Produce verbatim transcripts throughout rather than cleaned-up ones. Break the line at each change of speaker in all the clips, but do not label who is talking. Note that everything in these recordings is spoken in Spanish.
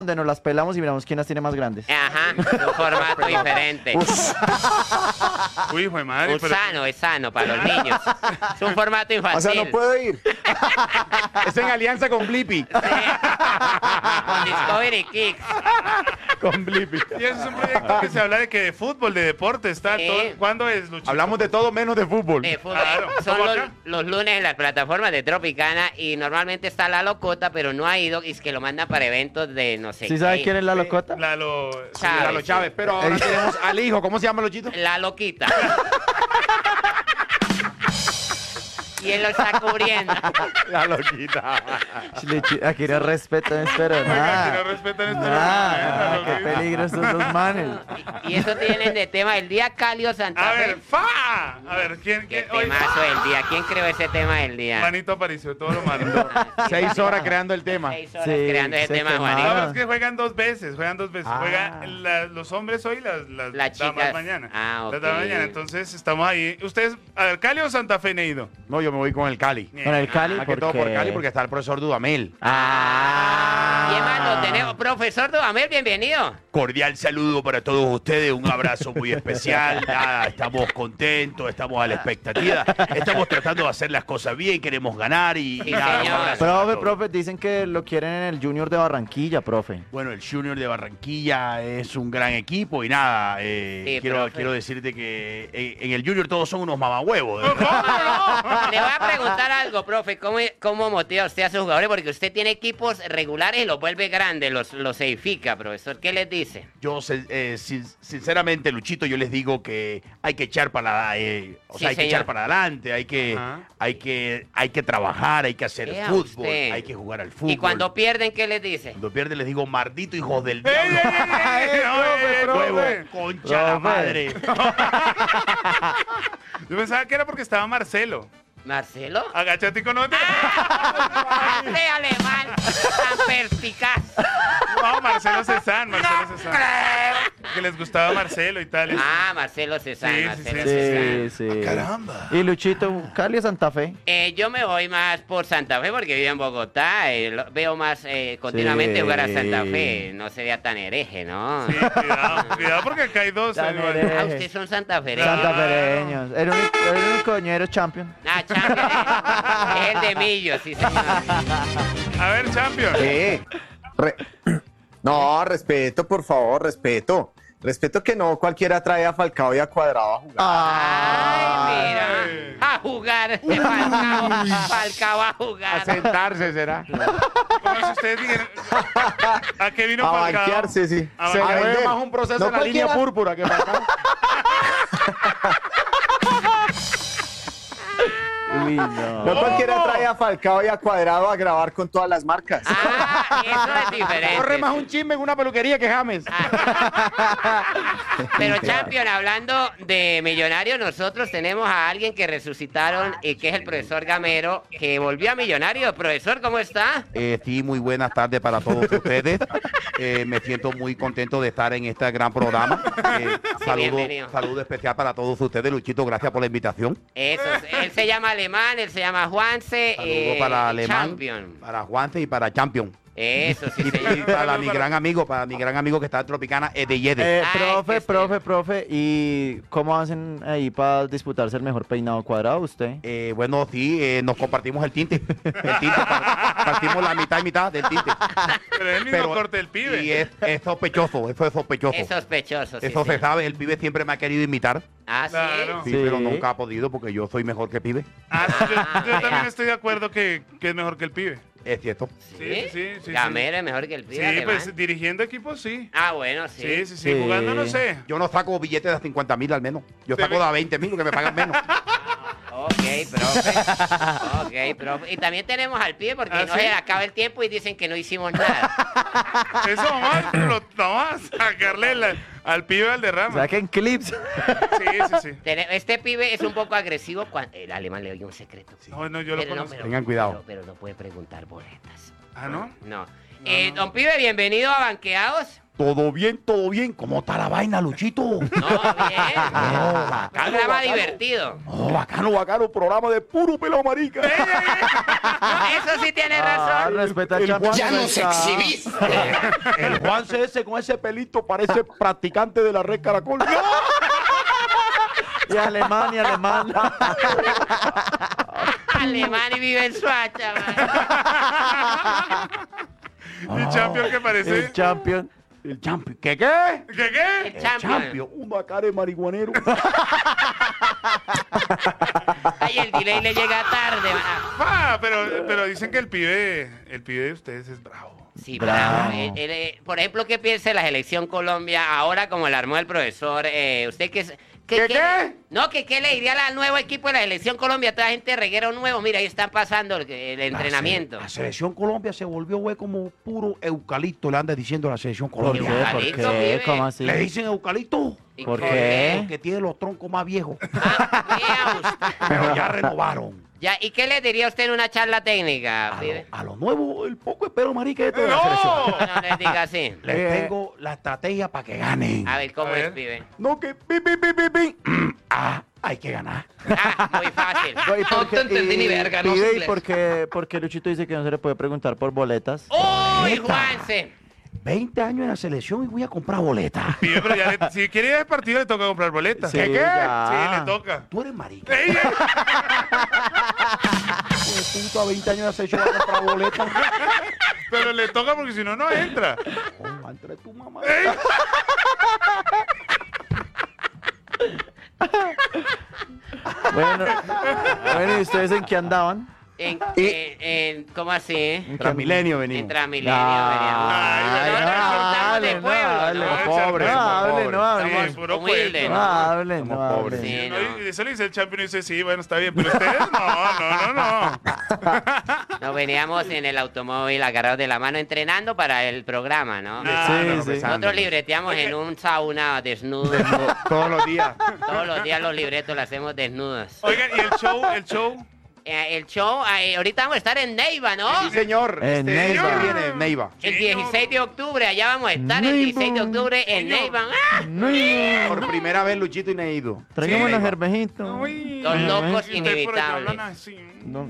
donde nos las pelamos y miramos quién las tiene más grandes.
Ajá, un formato diferente.
Uy, hijo de madre.
Un
pero-
sano, es sano para los niños. Es un formato infantil.
O sea, no puedo ir.
Es en alianza con Blippi.
Con Discovery Kicks.
Con Blippi.
Y eso es un proyecto que se habla de que de fútbol, de deporte, está
Sí.
todo. ¿Cuándo es, Luchito?
Hablamos de todo menos de fútbol.
De fútbol.
Claro,
Son
¿cómo
los,
acá?
los lunes en las plataformas de Tropicana y normalmente está la locota, pero no ha ido y es que lo mandan para eventos de no sé
¿Sí
qué.
sabe quién es la locota?
Lalo...
Chávez.
Lalo Chávez, pero ahora tenemos al hijo. ¿Cómo se llama, Luchito?
La loquita. Y él lo está cubriendo.
La loquita.
Lechi- Aquí no respetan, espero.
Oiga,
Nada.
que no respetan este
Nada.
lugar,
Qué
¿eh?
peligro estos dos manes.
Y eso tienen de tema el día Calio Santa
A
Fe.
ver, ¡fa! A ver, ¿quién?
Qué
quién hoy,
temazo del día. ¿Quién creó ese tema del día?
Juanito apareció, todo lo malo.
Seis horas creando el tema.
Seis horas
Sí,
creando ese
se
tema,
quemaron.
No,
Juanito.
pero es que juegan dos veces, juegan dos veces.
Ah.
Juegan la- los hombres hoy, las, las
Las
damas
chicas.
mañana.
Ah, ok.
Las damas mañana. Entonces estamos ahí. ¿Ustedes, a ver, Cali o Santa Fe, Neido?
No, yo me voy con el Cali.
Con el Cali,
Más que todo por Cali porque está el profesor Dudamel.
Ah.
¿Quién más lo tenemos? Profesor Dudamel, bienvenido.
Cordial saludo para todos ustedes, un abrazo muy especial. Nada, estamos contentos, estamos a la expectativa, estamos tratando de hacer las cosas bien, queremos ganar y, y
Sí,
nada, un
señor.
abrazo para
Profe,
todos.
profe, dicen que lo quieren en el Junior de Barranquilla, profe.
Bueno, el Junior de Barranquilla es un gran equipo y nada, eh,
Sí,
quiero,
profe.
quiero decirte que en, en el Junior todos son unos mamahuevos. de
¿Cómo
verdad.
no?
Le voy a preguntar algo, profe. ¿Cómo, cómo motiva usted a sus jugadores? Porque usted tiene equipos regulares y los vuelve grandes, los, los edifica, profesor. ¿Qué les dice?
Yo, se- eh, sin- sinceramente, Luchito, yo les digo que hay que echar para, eh, o
Sí,
sea, hay que
señor.
echar para adelante, hay que,
Ajá.
hay que, hay que trabajar, hay que hacer
Vea
fútbol,
usted.
hay que jugar al fútbol.
Y cuando pierden, ¿qué les dice?
Cuando pierde les digo, mardito hijos del
¡Ey, ey,
diablo.
ey, ey! No,
profe,
ey, ey,
profe.
profe.
Concha la
Profe.
madre.
Yo pensaba que era porque estaba Marcelo.
¿Marcelo?
Agáchate y conoce.
¡Este alemán tan perspicaz!
No, Marcelo Cezán, Marcelo Cezán. Que les gustaba Marcelo y tal.
Ah, Marcelo Cezanne,
Sí, sí,
Marcelo
sí,
Cezanne.
Sí, sí.
Caramba.
Y Luchito, Cali o Santa Fe.
Eh, yo me voy más por Santa Fe porque vivo en Bogotá. eh, lo- veo más eh, continuamente
Sí.
jugar a Santa Fe. No sería tan hereje, ¿no?
Sí, cuidado, cuidado porque acá hay dos.
Tan
eh, Iván.
hereje.
Ah, ustedes son santafereños.
Santa-
Santafereños. El único, el único ñero champion.
Ah, Champion, eh, es el de Millo, sí, señor.
A ver, Champion.
¿Qué? Re- No, respeto, por favor, respeto. Respeto que no cualquiera trae a Falcao y a Cuadrado a jugar.
Ay, mira.
Ay.
A jugar. Falcao, Falcao a
A
jugar.
sentarse será.
¿Cómo si ustedes dijeron? ¿A qué vino
A
Falcao?
banquearse, sí.
A
Se
banquear.
le ve
vender.
más un proceso
No
en la línea
cualquiera.
púrpura que para acá.
Uy,
No
no.
cualquiera trae a Falcao y a Cuadrado a grabar con todas las marcas.
Ah, eso es diferente.
Corre más un chisme en una peluquería que James.
Pero Champion, hablando de Millonarios, nosotros tenemos a alguien que resucitaron y que es el profesor Gamero, que volvió a Millonarios. Profesor, ¿cómo está?
Eh, sí, muy buenas tardes para todos ustedes. Eh, me siento muy contento de estar en este gran programa. Eh, saludo,
bienvenido.
saludo especial para todos ustedes. Luchito, gracias por la invitación.
Eso, él se llama Alemán, él se llama Juanse.
Saludo
eh,
para Alemán,
Champion.
para Juanse y para Champion.
Eso, sí,
Y, y
señor.
para mi gran amigo, para mi gran amigo que está en Tropicana, Ede Yede.
Eh,
Ay,
profe,
qué
profe, profe. ¿Y cómo hacen ahí para disputarse el mejor peinado Cuadrado usted?
Eh, bueno, sí, eh, nos compartimos el tinte. El tinte, par- partimos la mitad y mitad del tinte.
Pero es el mismo corte del pibe.
Y es, es sospechoso, eso es sospechoso.
Es sospechoso, sí,
Eso se
señor.
sabe, el pibe siempre me ha querido imitar.
Ah, sí.
Claro.
Sí,
Sí.
pero nunca ha podido porque yo soy mejor que el pibe.
Ah, sí, yo, yo
Ah,
también
ya.
estoy de acuerdo que, que es mejor que el pibe.
Es cierto.
Sí, sí, sí, sí.
Gamero es mejor que el
Sí,
pibe. Alemán.
pues dirigiendo equipos sí.
Ah, bueno, sí.
Sí, sí, sí.
Sí.
Jugando no sé.
Yo no saco billetes de cincuenta mil al menos. Yo
Se
saco
ve-
de a veinte mil porque me pagan menos.
Ok, profe. Ok, profe. Y también tenemos al pibe porque
¿Ah,
no
sí?
se le acaba el tiempo y dicen que no hicimos nada.
Eso vamos a, lo, vamos a sacarle la- al pibe al derrama.
Saquen clips.
Sí, sí, sí.
Tene- Este pibe es un poco agresivo cuando el alemán le oye un secreto.
No, no, yo lo
Pero no,
conozco.
pero-
Tengan cuidado.
Pero, pero no puede preguntar boletas.
Ah, ¿no?
No. Eh, don pibe, bienvenido a Banqueados.
Todo bien, todo bien. ¿Cómo está la vaina, Luchito?
No, bien.
No, bacano,
Programa
bacano.
divertido.
Oh, bacano, bacano. Programa de puro pelo marica.
Eso sí tiene
Ah,
razón.
respeta al
El
champion.
Juan-
Ya nos exhibiste.
El Juan C S con ese pelito parece practicante de la red Caracol.
Y alemán, y alemán.
Alemán y vive en Suacha, man.
El champion que parece.
El champion.
El champion. ¿Qué qué?
¿Qué qué?
El
El
champion.
champion. Un bacare marihuanero.
Ay, el delay le llega tarde, man.
Ah, pero, pero dicen que el pibe, el pibe de ustedes es bravo.
Sí,
Bravo.
bravo. Él- él, eh, por ejemplo, ¿qué piensa de la selección Colombia ahora como la armó el profesor? Eh, ¿Usted qué, es-
¿Qué,
qué-
qué?
No, que qué le diría al nuevo equipo de la selección Colombia? Toda la gente reguero nuevo. Mira, ahí están pasando el, el entrenamiento.
La selección Colombia se volvió, güey, como puro eucalipto, le anda diciendo a la selección
¿Por
Colombia.
qué? ¿Por
Eucalipto,
qué?
pibe.
¿Cómo así?
¿Le dicen eucalipto?
¿Y
¿Por
por
qué?
Porque tiene los troncos más viejos.
Ah, vea usted.
Pero ya renovaron.
Ya, ¿y qué le diría usted en una charla técnica,
A
pibe?
lo, a lo nuevo, el poco espero marica de toda la
¡No!
selección.
No, no les diga así.
Les
Eh.
tengo la estrategia para que ganen.
A ver, ¿cómo
A
es,
ver.
pibe?
No que pi, pi, pi, pi, pi. Mm, ah, hay que ganar.
Ah, muy fácil.
No, ¿y por
No
qué-
te entendí
y-
ni verga, no sé
pibe, ¿y
inglés.
por qué, por qué Luchito dice que no se le puede preguntar por boletas?
¡Uy,
Neta.
Juanse!
veinte años en la selección y voy a comprar boletas.
Pibe, pero ya le- si quiere ir al partido le toca comprar boletas.
Sí,
¿Qué qué?
ya.
Sí, le toca.
Tú eres marica.
Ey, ey.
De puta, veinte años en la selección voy a comprar boletas.
Pero le toca porque si no, no entra.
Oh, entre tu mamá.
Bueno, bueno, ¿y ustedes en qué andaban?
En, en, en- ¿Cómo así?
¿En qué
Transmilenio
En
venimos.
Transmilenio
Ay,
veníamos.
Ay,
Nosotros
no,
estamos
hable,
de
no
pueblo,
hable,
¿no?
no,
pobres,
No
somos
hable,
pobres.
no hable.
Sí, puro
humilde,
cuento.
No
¿no?
hable,
Somos
no
pobres.
hable.
Sí,
No,
no.
y eso le dice el champion y dice, sí, bueno, está bien, pero ustedes no, no, no, no.
Nos veníamos en el automóvil agarrados de la mano entrenando para el programa, ¿no?
Ah,
Sí,
no,
sí.
Nosotros libreteamos en un sauna desnudo.
Todos los días.
Todos los días los libretos los hacemos desnudos.
Oigan, ¿y el show, el show?
Eh, el show, eh, ahorita vamos a estar en Neiva, ¿no?
Sí, señor.
En
Este,
Neiva.
¿qué viene? Neiva.
El
Sí,
dieciséis de octubre, allá vamos a estar el
Neiva.
dieciséis de octubre en Neiva. ¡Ah!
No,
Por primera vez Luchito y Neido.
traigamos
Sí.
los germejitos.
Uy.
Los locos
Y ustedes por ahí
inevitables.
hablan así.
No,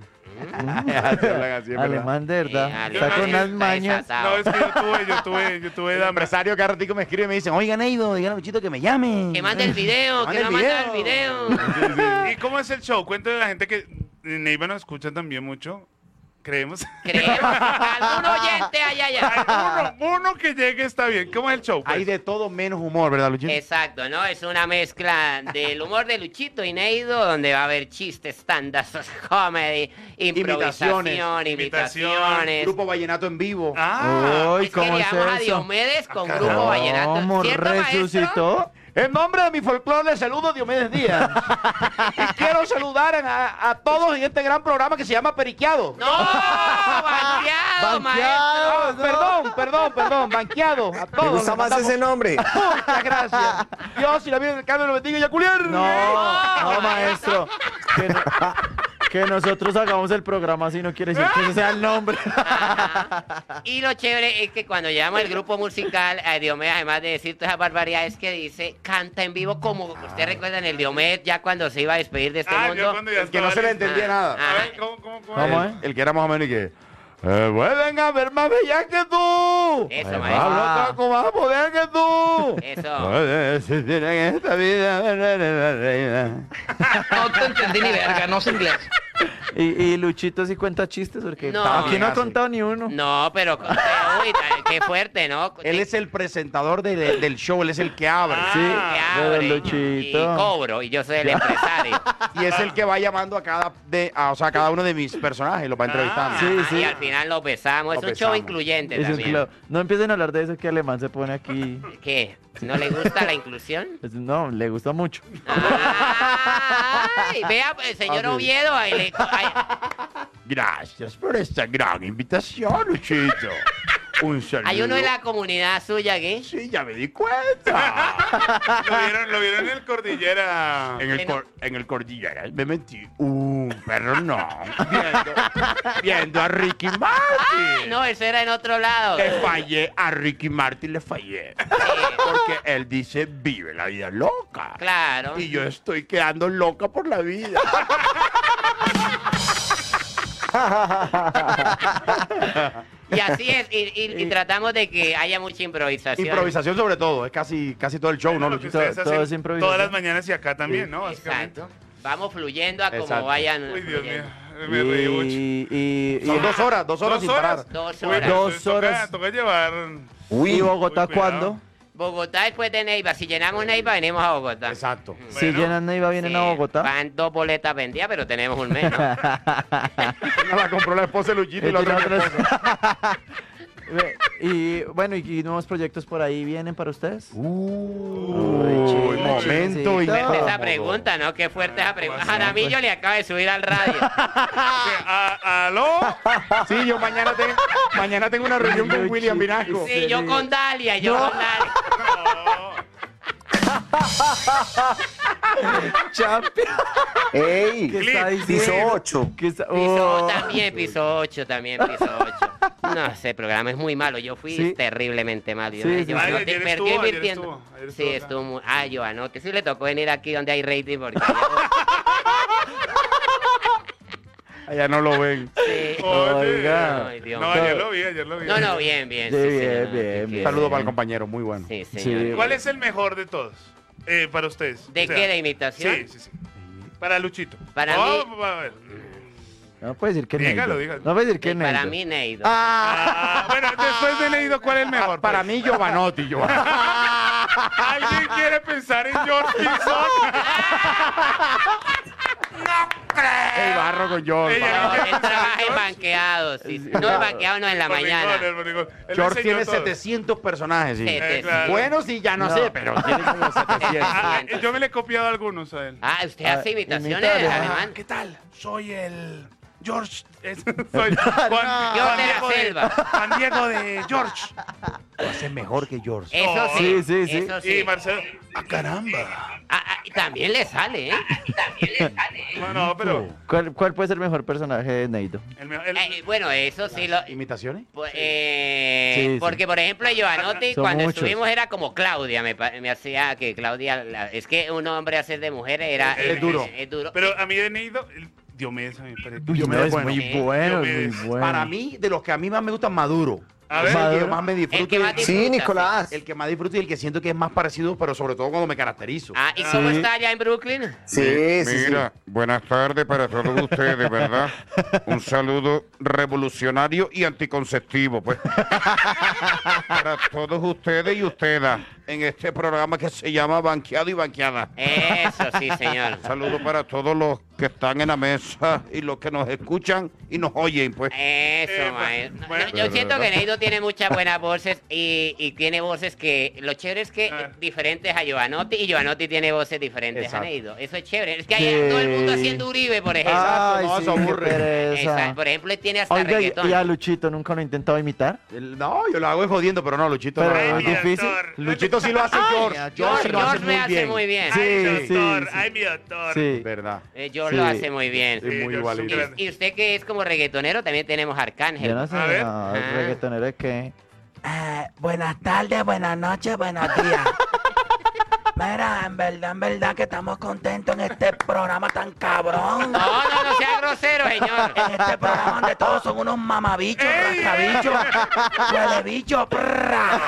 Así,
alemán de verdad.
Sí,
Está con
alemán
unas
está
mañas.
desatado.
No, es que yo tuve, yo tuve, yo tuve
El
dama.
empresario que a ratico me escribe y me dice, oiga, Neido, dígale a Luchito que me llame.
Que mande el video,
Que
que no
mande el
manda el video.
¿Y cómo es el show? Cuéntale a la gente que en Neiva nos escuchan también mucho. Creemos.
Creemos. Algún oyente allá,
Hay
allá.
uno, uno que llegue está bien. ¿Cómo es el show? pues?
Hay de todo menos humor, ¿verdad, Luchito?
Exacto, ¿no? Es una mezcla del humor de Luchito y Neido, donde va a haber chistes, stand-ups, comedy, improvisación,
Imitación.
imitaciones.
Grupo Vallenato en vivo.
Ah,
Uy,
Es que
¿cómo es
llevamos a
eso?
Diomedes con
Ah,
Grupo
caramba.
Vallenato.
¿Cómo
¿Cierto, maestro?
resucitó?
En nombre de mi folclore, le saludo Diomedes Díaz. Y quiero saludar a, a todos en este gran programa que se llama Periqueado.
¡No! ¡Banqueado,
Banqueado,
maestro!
no.
Perdón, perdón, perdón, banqueado. A todos.
Me gusta
les
más
mandamos
ese nombre.
Muchas gracias. Dios y la vida del Carmen lo bendiga y a culiar.
No, no, maestro. Que, no- que nosotros hagamos el programa así no quiere decir que ese sea el nombre.
Y lo chévere es que cuando llamamos el grupo musical, a Diomedes, además de decir todas esas barbaridades que dice, canta en vivo como usted recuerda en el Diomedes ya cuando se iba a despedir de este
Ah, yo
mundo.
cuando ya
El que no
estaba
se le
listo.
entendía
Ah,
nada.
A
ah.
ver, ¿cómo, cómo, cómo?
¿Cómo
es?
es?
El que era más o menos y que... Eh, vuelven a ver más bella que tú.
Eso,
Ahí
maestro.
va.
Hablo con más poder que tú.
Eso.
Puede existir en esta vida.
No te entendí ni verga, no sé inglés.
Y, y Luchito sí cuenta chistes porque
No.
aquí no ha
Así.
contado ni uno.
No, pero uy, qué fuerte, ¿no?
Él es el presentador de- de- del show, él es el que abre.
Ah.
Sí,
que
pero
abre y
Luchito.
cobro y yo soy el empresario.
Y es el que va llamando a cada, de, a, o sea, a cada uno de mis personajes, lo va entrevistando.
Sí,
Ajá,
sí.
Y al final lo besamos. Es
Lo
un show
besamos.
incluyente
Eso es
también.
claro. No empiecen a hablar de eso que Alemán se pone aquí.
¿Qué? ¿No le gusta la inclusión?
Pues no, le gusta mucho.
Ay, vea, el señor
Ah, sí.
Oviedo, ahí le- ahí-
Gracias por esta gran invitación, Luchito.
Un saludo.
Hay uno en la comunidad suya aquí.
Sí, ya me di cuenta.
Lo vieron, lo vieron en el Cordillera.
En el, cor- en el Cordillera me metí un perro, no. Viendo, viendo a Ricky Martin.
No, eso era en otro lado.
Le fallé a Ricky Martin, le fallé. Porque él dice, vive la vida loca.
Claro.
Y yo estoy quedando loca por la vida.
Y así es, y, y- y tratamos de que haya mucha improvisación.
Improvisación sobre todo, es casi, casi todo el show, ¿no,
Lo que
Luchito?
ustedes
todo
hacen
es improvisación.
todas las mañanas y acá también, ¿no? Básicamente.
Exacto. Vamos fluyendo a como
Exacto.
vayan.
Uy, Dios mío.
fluyendo.
Me reí mucho.
Y, y, y,
Son dos horas, dos horas
¿Dos
sin
horas?
parar.
Dos
Uy,
horas.
pues,
Dos
toca-
horas.
Toca llevar.
Uy,
¿y Bogotá
Uy, cuidado.
cuándo?
Bogotá después de Neiva. Si llenamos Neiva, venimos a Bogotá.
Exacto.
Si
Bueno.
llenan Neiva, vienen
Sí,
a Bogotá.
Van dos boletas vendidas, pero tenemos un mes, ¿no?
Una la compró la esposa de Luchito y la otra
Tiene
mi
otras-
esposa.
Ve, y bueno, ¿y, y nuevos proyectos por ahí vienen para ustedes?
Uy,
chico,
momento
chiquito.
Fuerte
incómodo.
esa pregunta, ¿no? Qué fuerte esa pregunta.
¿cómo así?
Jaramillo le acaba de subir al radio.
¿Qué? ¿A- ¿Aló?
Sí, yo mañana, tengo mañana tengo una reunión con William Vinasco.
Sí, yo con Dalia, yo con Dalia.
Champion.
¡Ey!
¿Qué está
Clip.
diciendo?
Piso ocho.
¿Qué está-
Piso
Oh.
también, piso ocho, también piso ocho. No, ese programa es muy malo. Yo fui
Sí.
terriblemente malo. Yo,
Sí, sí,
yo
sí.
Ay,
no
ayer
te- me
estuvo,
estoy
ayer
invirtiendo.
estuvo, ayer
Sí,
estuvo acá.
estuvo muy. Ah, Giovanotti. Sí le tocó venir aquí donde hay rating porque.
Allá no lo ven.
Sí.
Oye.
Oiga.
Ay, Dios
No,
mío.
ayer lo vi, ayer lo vi.
No, no, bien, bien.
Sí,
Sí,
bien,
señor.
bien,
Sí,
bien.
Saludo para el compañero, muy bueno.
Sí,
Sí.
señor.
¿Cuál es el mejor de todos? Eh, para ustedes.
¿De
O sea,
qué? ¿De imitación?
Sí, sí, sí. Para Luchito.
Para
Oh,
mí-
a ver.
No puedes decir que
Dígalo,
Neido.
dígalo.
No puedes decir que
Eh, Para
Neido.
mí, Neido.
Ah, bueno, después de leído, ¿cuál es el mejor?
Para
pues?
mí, Giovanotti, Giovanotti.
¿Alguien quiere pensar en George Pinzón?
El barro con George.
Ella-
No, él trabaja en banqueados. sí, sí. No, en banqueado, no, en la
El
mañana.
borrigón, el borrigón. Él me
George
enseñó
tiene
todo.
setecientos personajes, sí.
Sí,
Eh, claro.
Bueno, sí, ya no,
No.
sé, pero tiene como setecientos.
Ah, ah, yo me le he copiado a algunos a él.
Ah, usted
Ah,
hace imitaciones,
imítale, ah.
alemán.
¿Qué tal? Soy el George. es- Soy Juan,
Yo
Juan
de la
Diego de,
selva.
Juan Diego de George.
Lo hace mejor que George.
Eso sí,
Sí, sí, sí.
eso sí.
Y Marcelo. ¡Ah, caramba!
Ah, ah, y también le sale, ¿eh? También le sale.
No, no, pero.
¿Cuál, ¿Cuál puede ser el mejor personaje de Neido?
El, mejor- el-
Eh, bueno, eso sí lo...
¿Imitaciones?
pues, eh,
Sí, sí.
porque, por ejemplo, Giovanotti,
Son
cuando
muchos.
estuvimos era como Claudia, me, pa- me hacía que Claudia... la- es que un hombre hacer de mujer era...
Es
duro.
Es, duro.
pero a mí de Neido, el Diomedes a mí me parece.
Uy,
Diomedes
no, es
es bueno.
muy
Sí.
bueno, es
Diomedes.
muy bueno.
Para mí, de los que a mí más me gustan, Maduro.
A
Es
ver.
el que
Maduro.
más me
El
disfruto.
que más
y-
disfruta,
Sí, Nicolás.
el que más disfruto y el que siento que es más parecido, pero sobre todo cuando me caracterizo.
Ah, ¿y cómo
Sí.
está allá en Brooklyn?
Sí, sí, sí.
Mira, buenas tardes para todos ustedes, ¿verdad? Un saludo revolucionario y anticonceptivo, pues. Para todos ustedes y ustedes en este programa que se llama Banqueado y Banqueada.
Eso sí, señor.
Un saludo para todos los que están en la mesa y los que nos escuchan y nos oyen, pues.
Eso,
Eh,
maestro.
bueno.
No, yo siento que Neido tiene muchas buenas voces y, y tiene voces que... Lo chévere es que
Ah.
eh, diferentes a Giovanotti y Giovanotti tiene voces diferentes
Exacto.
a Neido. Eso es chévere. Es que hay
Sí.
todo el mundo haciendo Uribe, por ejemplo.
Ay,
no,
sí,
eso
qué
aburre.
pereza.
Exacto. Por ejemplo, él tiene hasta
Oiga, y,
reggaetón.
y a Luchito nunca lo he intentado imitar.
El- no, yo lo hago es jodiendo, pero no, Luchito
Pero
no.
es
Ay, mi
difícil.
doctor.
Luchito sí lo hace George.
George,
George sí lo hace
George me
muy
hace
bien.
muy bien.
Sí,
Ay,
sí,
doctor.
sí.
Ay, mi doctor.
Sí.
Verdad.
Eh, George
Sí.
lo hace muy bien.
Sí, muy
George
igualito.
es un grande.
Y usted que es como reggaetonero, también tenemos Arcángel.
Yo no sé,
A ver.
no,
Ah.
reggaetonero es que...
buenas tardes, buenas noches, buenos días. Mira, en verdad, en verdad que estamos contentos en este programa tan cabrón.
No, no, no sea grosero, señor.
En este programa donde todos son unos mamabichos,
¡Ey!
rascabichos, huelebichos, prrra.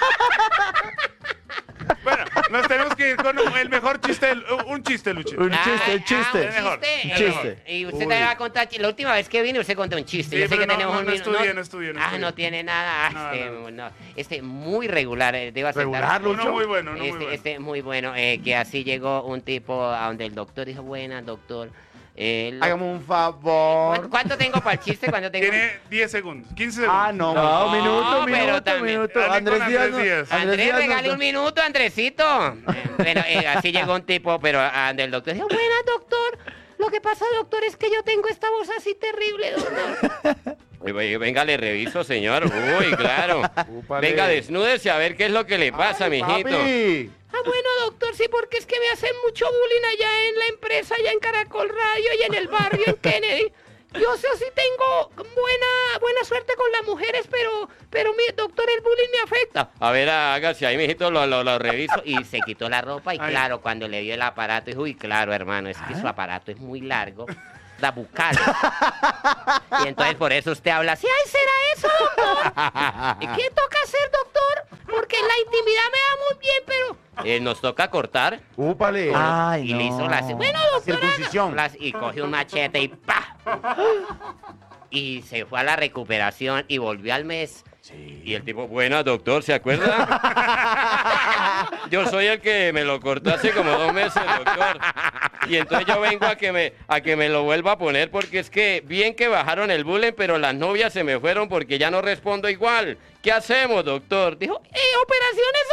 Bueno, nos tenemos que ir con el mejor chiste, del- un chiste, Luchito.
Un chiste,
Ah,
un chiste.
ah,
Es mejor.
un
Un chiste.
Y usted también va a contar. La última vez que vine, usted contó un chiste.
Sí,
Yo sé
pero
que
no,
tenemos
no,
un
no
minuto.
estudié, no estudié, no
Ah,
estudié.
no tiene nada. Ah,
No,
este,
no.
no. Este muy regular. eh, Debo aceptar.
Regular, Lucho.
Uno muy bueno, uno muy
Este,
bueno.
este muy bueno. eh, que así llegó un tipo a donde el doctor dijo: Buena, doctor. eh, lo-
Hágame un favor.
¿Cuánto, cuánto tengo para el chiste? ¿Cuánto tengo?
Tiene diez segundos, quince segundos.
Ah, no.
No, un minuto,
No,
un
pero
minuto, un
también-
minuto.
Dale
Andrés
con
Díaz.
Andrés
no-
Díaz.
Andrés,
Díaz no-
regale un minuto, Andresito. Eh, Bueno, eh, así llegó un tipo, pero ah, del doctor dijo, buena, doctor. Lo que pasa, doctor, es que yo tengo esta voz así terrible, doctor. Venga, le reviso, señor. Uy, claro.
Úpale.
Venga, desnúdese a ver qué es lo que le pasa,
Ay,
mijito.
papi.
Ah, bueno, doctor, sí, porque es que me hacen mucho bullying allá en la empresa, allá en Caracol Radio y en el barrio, en Kennedy. Yo sé si tengo buena buena suerte con las mujeres, pero, pero mi doctor, el bullying me afecta. A ver, hágase ahí, mijito, lo, lo, lo reviso. Y se quitó la ropa y
Ay.
claro, cuando le dio el aparato, dijo, uy, claro, hermano, es que su aparato es muy largo. La bucal. Y entonces por eso usted habla así, ay, ¿será eso, doctor? ¿Y qué toca hacer, doctor? Porque en la intimidad me va muy bien, pero... Eh, nos toca cortar.
Úpale.
y le hizo la... Bueno, doctor,
Circuncisión.
las- y cogió un machete y ¡pa! Y se fue a la recuperación y volvió al mes. Y el tipo, buena, doctor, ¿se acuerda? Yo soy el que me lo cortó hace como dos meses, doctor. Y entonces yo vengo a que me a que me lo vuelva a poner porque es que bien que bajaron el bullying, pero las novias se me fueron porque ya no respondo igual. ¿Qué hacemos, doctor? Dijo, eh, operaciones